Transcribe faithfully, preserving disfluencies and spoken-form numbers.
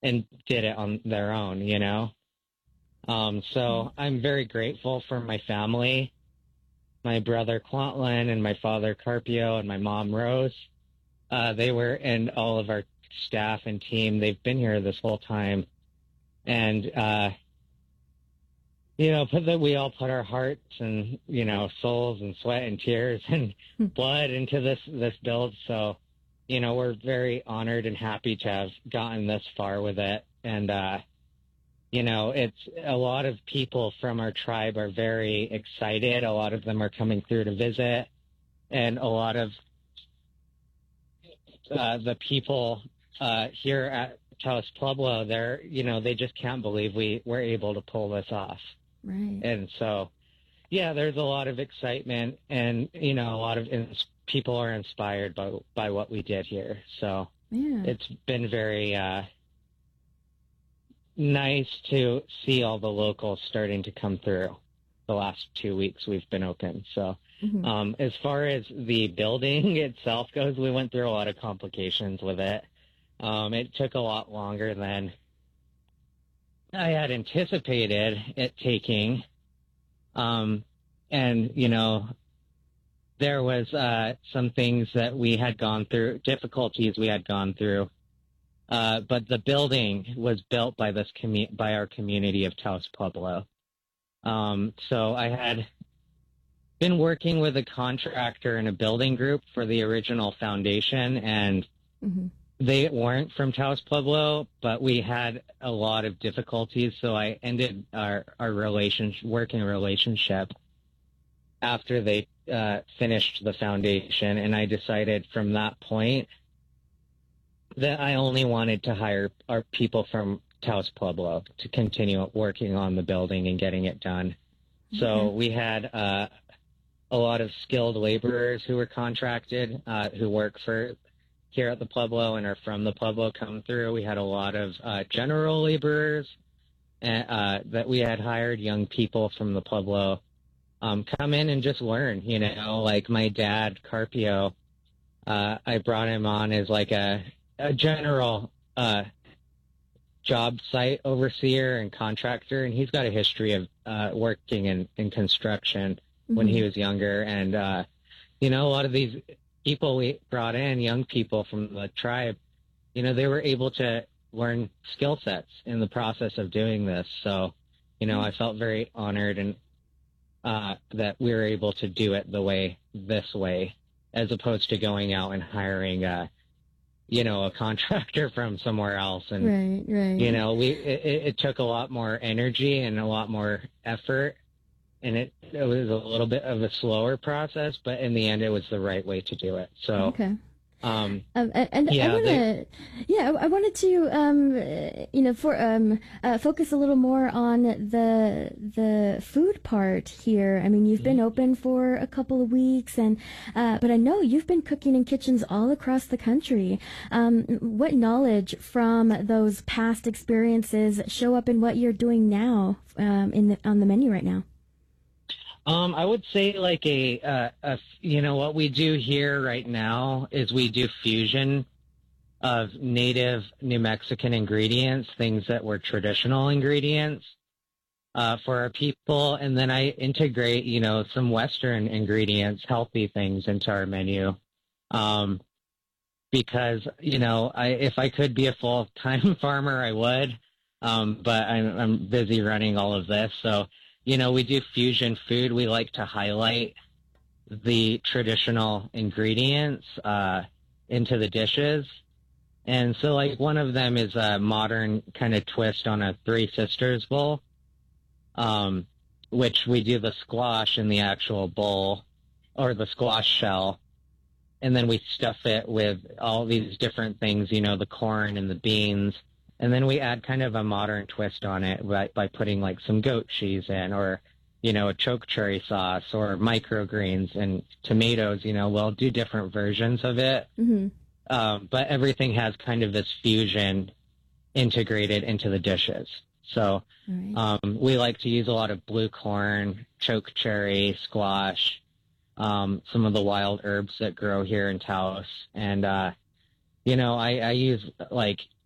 and did it on their own, you know? Um, so I'm very grateful for my family, my brother Quantlin and my father Carpio and my mom Rose. Uh, they were, and all of our staff and team, they've been here this whole time. And, uh, you know, put that we all put our hearts and, you know, souls and sweat and tears and blood into this, this build. So, you know, we're very honored and happy to have gotten this far with it. And, uh, you know, it's a lot of people from our tribe are very excited. A lot of them are coming through to visit, and a lot of uh, the people uh, here at Taos Pueblo, they're, you know, they just can't believe we were able to pull this off. Right. And so, yeah, there's a lot of excitement, and, you know, a lot of ins- people are inspired by by what we did here. So Yeah. it's been very uh, nice to see all the locals starting to come through the last two weeks we've been open. So Mhm. um, as far as the building itself goes, we went through a lot of complications with it. Um, it took a lot longer than I had anticipated it taking. Um, and, you know, there was uh, some things that we had gone through, difficulties we had gone through. Uh, but the building was built by this commu- by our community of Taos Pueblo. Um, so I had been working with a contractor and a building group for the original foundation, and Mhm. they weren't from Taos Pueblo, but we had a lot of difficulties. So I ended our, our relationship, working relationship after they uh, finished the foundation. And I decided from that point that I only wanted to hire our people from Taos Pueblo to continue working on the building and getting it done. So Okay. we had uh, a lot of skilled laborers who were contracted, uh, who work for here at the Pueblo and are from the Pueblo come through. We had a lot of uh, general laborers uh, that we had hired, young people from the Pueblo, um, come in and just learn, you know, like my dad, Carpio, uh, I brought him on as like a, a general uh, job site overseer and contractor, and he's got a history of uh, working in, in construction when Mhm. he was younger. And, uh, you know, a lot of these people we brought in, young people from the tribe, you know, they were able to learn skill sets in the process of doing this. So, you know, I felt very honored and uh, that we were able to do it the way, this way, as opposed to going out and hiring, uh, you know, a contractor from somewhere else. And, Right. Right. you know, we, it, it took a lot more energy and a lot more effort. And it, it was a little bit of a slower process, but in the end, it was the right way to do it. So, Okay. um, Um, and and I yeah, want they, to, yeah, I, I wanted to, um, uh, you know, for um, uh, focus a little more on the the food part here. I mean, you've been open for a couple of weeks, and uh, but I know you've been cooking in kitchens all across the country. Um, what knowledge from those past experiences show up in what you're doing now, um, in the, on the menu right now? Um, I would say like a, uh, a, you know, what we do here right now is we do fusion of native New Mexican ingredients, things that were traditional ingredients, uh, for our people. And then I integrate, you know, some Western ingredients, healthy things into our menu. Um, because, you know, I, if I could be a full-time farmer, I would. Um, but I'm, I'm busy running all of this. So, you know, we do fusion food. We like to highlight the traditional ingredients uh, into the dishes. And so, like, one of them is a modern kind of twist on a Three Sisters bowl, um, which we do the squash in the actual bowl or the squash shell. And then we stuff it with all these different things, you know, the corn and the beans. And then we add kind of a modern twist on it by, by putting like some goat cheese in, or, you know, a choke cherry sauce or microgreens and tomatoes. You know, we'll do different versions of it. Mm-hmm. Um, but everything has kind of this fusion integrated into the dishes. So Right. um, we like to use a lot of blue corn, choke cherry, squash, um, some of the wild herbs that grow here in Taos. And, uh, you know, I, I use like